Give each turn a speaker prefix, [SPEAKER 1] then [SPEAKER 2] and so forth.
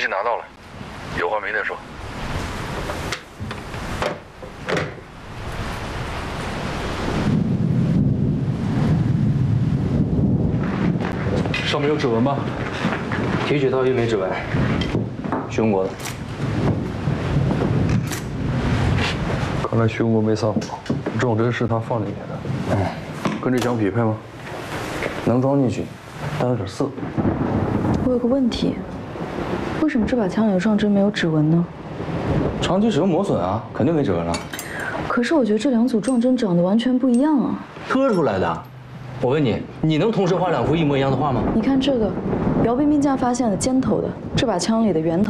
[SPEAKER 1] 息拿到了，有话明天说。
[SPEAKER 2] 上面有指纹吗？
[SPEAKER 3] 提取到玉梅指纹，徐文国的。
[SPEAKER 2] 看来徐文国没撒谎，撞针是他放里面的。跟这枪匹配吗？
[SPEAKER 3] 能装进去，但有点涩。
[SPEAKER 4] 我有个问题，为什么这把枪里的撞针没有指纹呢？
[SPEAKER 3] 长期使用磨损啊，肯定没指纹了。
[SPEAKER 4] 可是我觉得这两组撞针长得完全不一样啊。
[SPEAKER 3] 刻出来的。我问你，你能同时画两幅一模一样的画吗？
[SPEAKER 4] 你看这个，姚冰冰家发现的尖头的，这把枪里的圆头。